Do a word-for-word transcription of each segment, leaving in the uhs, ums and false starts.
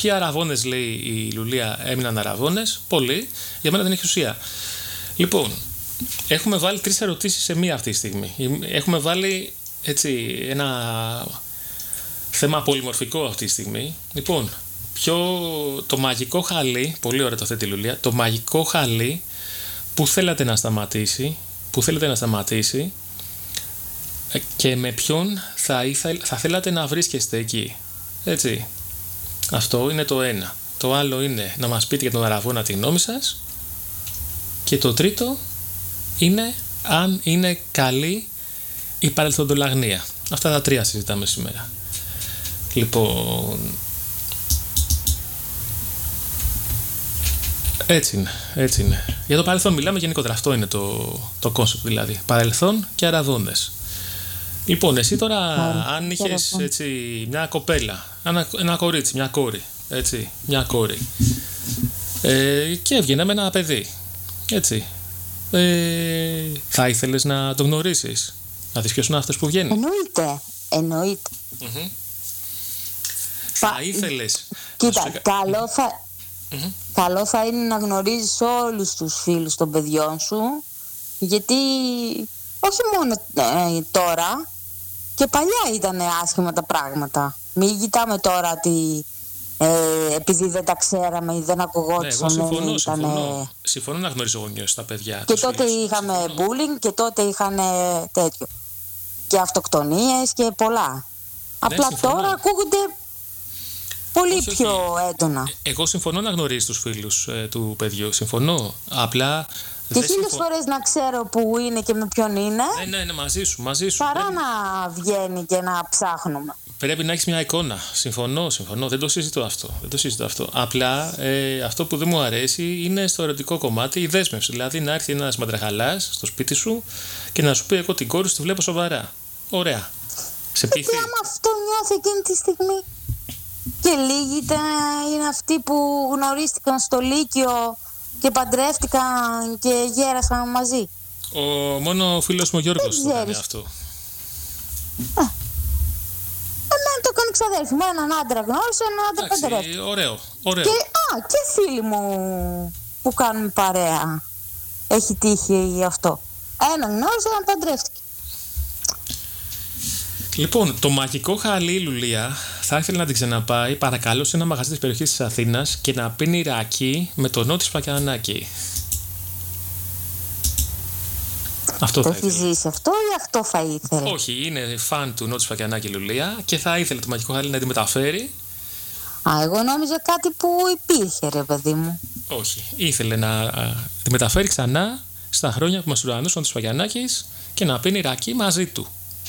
Ποιοι αραβώνες, λέει η Λουλία, έμειναν αραβώνες? Πολλοί. Για μένα δεν έχει ουσία. Λοιπόν, έχουμε βάλει τρεις ερωτήσεις σε μία αυτή τη στιγμή. Έχουμε βάλει έτσι ένα θέμα πολυμορφικό αυτή τη στιγμή. Λοιπόν, ποιο, το μαγικό χαλί, πολύ ωραία το θέτει η Λουλία, το μαγικό χαλί που θέλατε να σταματήσει, που θέλετε να σταματήσει και με ποιον θα, ήθελ, θα θέλατε να βρίσκεστε εκεί. Έτσι. Αυτό είναι το ένα. Το άλλο είναι να μας πείτε για τον αραβώνα τη γνώμη σας. Και το τρίτο είναι αν είναι καλή η παρελθοντολαγνία. Αυτά τα τρία συζητάμε σήμερα. Λοιπόν, έτσι είναι, έτσι είναι. Για το παρελθόν μιλάμε γενικότερα. Αυτό είναι το, το κόνσεπτ δηλαδή. Παρελθόν και αραβώνες. Λοιπόν, εσύ τώρα Άρα, αν είχες έτσι, μια κοπέλα, ένα, ένα κορίτσι, μια κόρη, έτσι, μια κόρη ε, και έβγαινε με ένα παιδί, έτσι, ε, θα ήθελες να το γνωρίσεις, να δεις ποιος είναι αυτός που βγαίνει? Εννοείται, εννοείται. Mm-hmm. Θα ήθελες? Κοίτα, σου... καλό, θα... Mm-hmm. καλό θα είναι να γνωρίζεις όλους τους φίλους των παιδιών σου, γιατί όχι μόνο ε, τώρα, και παλιά ήταν άσχημα τα πράγματα. Μην κοιτάμε τώρα ότι ε, επειδή δεν τα ξέραμε ή δεν ακουγόντουσαν. Ναι, εγώ συμφωνώ, ήταν... συμφωνώ. Συμφωνώ να γνωρίζω γονιός τα παιδιά. Και τότε φίλους. Είχαμε συμφωνώ. bullying και τότε είχαν τέτοιο. Και αυτοκτονίες και πολλά. Ναι, απλά συμφωνώ. Τώρα ακούγονται πολύ όχι, πιο όχι. έντονα. Ε, εγώ συμφωνώ να γνωρίζεις τους φίλους ε, του παιδιού. Συμφωνώ. Απλά... Και χίλιες συμφω... φορές να ξέρω που είναι και με ποιον είναι. Ναι, ναι, ναι, μαζί σου, μαζί σου. Παρά πρέπει... να βγαίνει και να ψάχνουμε. Πρέπει να έχεις μια εικόνα. Συμφωνώ, συμφωνώ. Δεν το συζητώ αυτό. Δεν το συζητώ αυτό. Απλά ε, αυτό που δεν μου αρέσει είναι στο ερωτικό κομμάτι η δέσμευση. Δηλαδή να έρθει ένας μαντραχαλάς στο σπίτι σου και να σου πει: εγώ την κόρη σου τη βλέπω σοβαρά. Ωραία. Σε πείθει. Γιατί άμα αυτό νιώθει εκείνη τη στιγμή. Και λίγοι είναι αυτοί που γνωρίστηκαν στο Λύκειο και παντρεύτηκαν και γέρασαν μαζί. Ο μόνο ο φίλος μου ο Γιώργος το κάνει αυτό. Α, εμένα το κάνει ξαδέρφη μου. Έναν άντρα γνώρισε, έναν άντρα παντρεύτηκε. Ωραίο, ωραίο. Και, α, και φίλοι μου που κάνουν παρέα έχει τύχει αυτό. Έναν γνώρισε, έναν παντρεύτηκε. Λοιπόν, το μαγικό χαλί, Λουλία, θα ήθελε να την ξαναπάει, παρακαλώ, σε ένα μαγαζί της περιοχής της Αθήνας και να πίνει ρακί με το Νότι Σφακιανάκη. Αυτό το θα ήθελε. Έχει ζήσει αυτό ή αυτό θα ήθελε? Όχι, είναι φαν του Νότι Σφακιανάκη, Λουλία, και θα ήθελε το μαγικό χαλί να τη μεταφέρει. Α, εγώ νόμιζα κάτι που υπήρχε, ρε παιδί μου. Όχι, ήθελε να α, τη μεταφέρει ξανά στα χρόνια που μας ουρανούσε ο Νότης Σφακιανάκης και να πίνει ρακί μαζί του.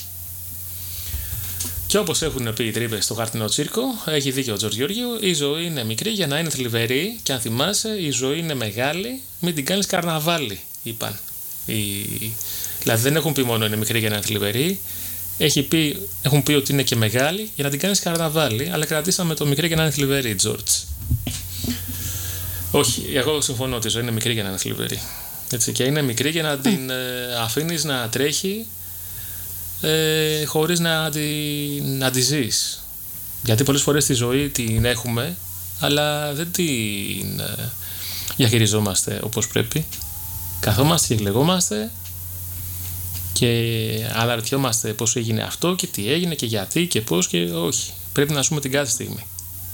Και όπως έχουν πει οι τρύπες στο χαρτινό τσίρκο, έχει δίκιο ο Τζορτζ Γεωργίου, η ζωή είναι μικρή για να είναι θλιβερή. Και αν θυμάσαι, η ζωή είναι μεγάλη, μην την κάνεις καρναβάλι, είπαν. Η... Δηλαδή δεν έχουν πει μόνο είναι μικρή για να είναι θλιβερή, έχει πει, έχουν πει ότι είναι και μεγάλη για να την κάνεις καρναβάλι, αλλά κρατήσαμε το μικρή για να είναι θλιβερή, Τζορτζ. Όχι, εγώ συμφωνώ ότι η ζωή είναι μικρή για να είναι θλιβερή. Έτσι, και είναι μικρή για να την ε, αφήνεις να τρέχει. Ε, χωρίς να τη, να τη ζεις. Γιατί πολλές φορές τη ζωή την έχουμε, αλλά δεν την ε, διαχειριζόμαστε όπως πρέπει. Καθόμαστε και κλαιγόμαστε και αναρωτιόμαστε πώς έγινε αυτό και τι έγινε και γιατί και πώς και όχι. Πρέπει να ζούμε την κάθε στιγμή.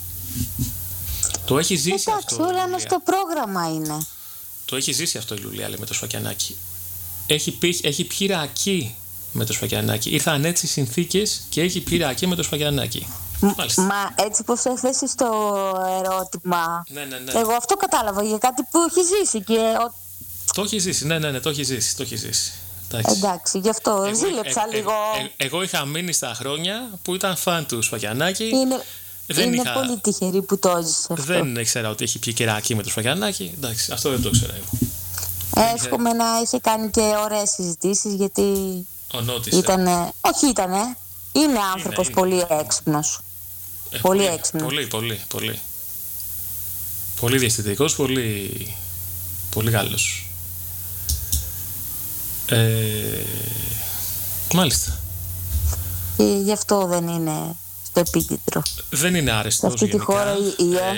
Το έχει ζήσει. Εντάξει, αυτό. Εντάξει, όλα μες στο πρόγραμμα είναι. Το έχει ζήσει αυτό η Λουλία, λέει, με το Σφακιανάκη. Έχει, πει, έχει πιει ρακί με το Σφακιανάκη. Ήρθαν έτσι συνθήκες και έχει πει ρακί με το Σφακιανάκη. Μάλιστα. Μα έτσι πως έθεσες το ερώτημα, ναι, ναι, ναι. εγώ αυτό κατάλαβα για κάτι που έχει ζήσει και... Το έχει ζήσει, ναι, ναι, ναι, το έχει ζήσει, το έχει ζήσει. Εντάξει, Εντάξει, γι' αυτό εγώ, ζήλεψα ε, λίγο. Ε, ε, εγώ είχα μείνει στα χρόνια που ήταν φαν του Σφακιανάκη. Είναι, δεν είναι είχα... πολύ τυχερή που το έζησε αυτό. Δεν ήξερα ότι έχει πιει και ρακί με το Σφακιανάκη. Εντάξει, αυτό δεν το ήξερα εγώ. Εύχομαι να είχε κάνει και ωραίες συζητήσεις, γιατί ο Νότης, ήτανε, ε. όχι ήτανε, είναι άνθρωπος είναι, πολύ είναι. έξυπνος. Ε, πολύ, πολύ έξυπνος. Πολύ, πολύ, πολύ. Πολύ διαστητικός, πολύ, πολύ Γάλλος. Ε, μάλιστα. Και γι' αυτό δεν είναι στο στο επίκεντρο. Δεν είναι άρεστος Σε αυτή τη γενικά. χώρα η, η